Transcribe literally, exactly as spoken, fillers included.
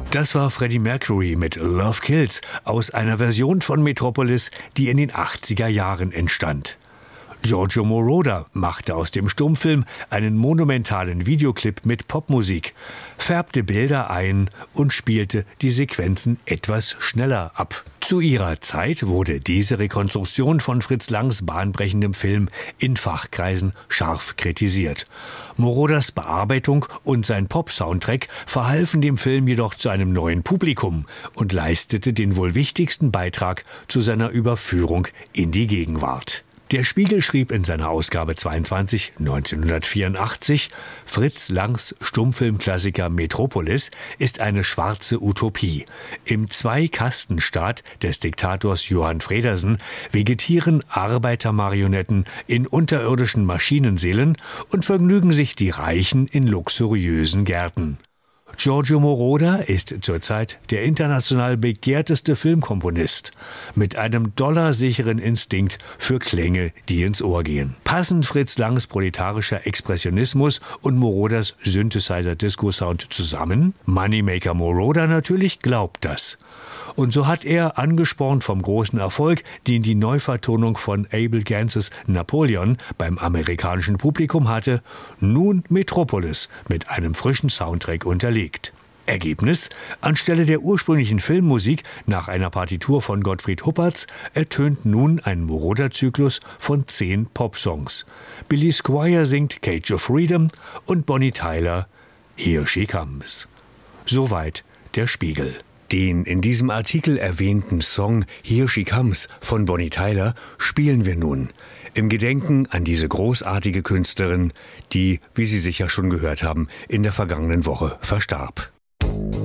Das war Freddie Mercury mit Love Kills aus einer Version von Metropolis, die in den achtziger Jahren entstand. Giorgio Moroder machte aus dem Stummfilm einen monumentalen Videoclip mit Popmusik, färbte Bilder ein und spielte die Sequenzen etwas schneller ab. Zu ihrer Zeit wurde diese Rekonstruktion von Fritz Langs bahnbrechendem Film in Fachkreisen scharf kritisiert. Moroders Bearbeitung und sein Pop-Soundtrack verhalfen dem Film jedoch zu einem neuen Publikum und leistete den wohl wichtigsten Beitrag zu seiner Überführung in die Gegenwart. Der Spiegel schrieb in seiner Ausgabe zweiundzwanzig neunzehnhundertvierundachtzig, Fritz Langs Stummfilmklassiker Metropolis ist eine schwarze Utopie. Im Zweikastenstaat des Diktators Johann Fredersen vegetieren Arbeitermarionetten in unterirdischen Maschinenseelen und vergnügen sich die Reichen in luxuriösen Gärten. Giorgio Moroder ist zurzeit der international begehrteste Filmkomponist mit einem dollarsicheren Instinkt für Klänge, die ins Ohr gehen. Passen Fritz Langs proletarischer Expressionismus und Moroders Synthesizer-Disco-Sound zusammen? Moneymaker Moroder natürlich glaubt das. Und so hat er, angespornt vom großen Erfolg, den die Neuvertonung von Abel Ganses Napoleon beim amerikanischen Publikum hatte, nun Metropolis mit einem frischen Soundtrack unterlegt. Ergebnis: Anstelle der ursprünglichen Filmmusik nach einer Partitur von Gottfried Huppertz ertönt nun ein Moroder-Zyklus von zehn Popsongs. Billy Squier singt Cage of Freedom und Bonnie Tyler Here She Comes. Soweit der Spiegel. Den in diesem Artikel erwähnten Song Here She Comes von Bonnie Tyler spielen wir nun im Gedenken an diese großartige Künstlerin, die, wie Sie sicher schon gehört haben, in der vergangenen Woche verstarb.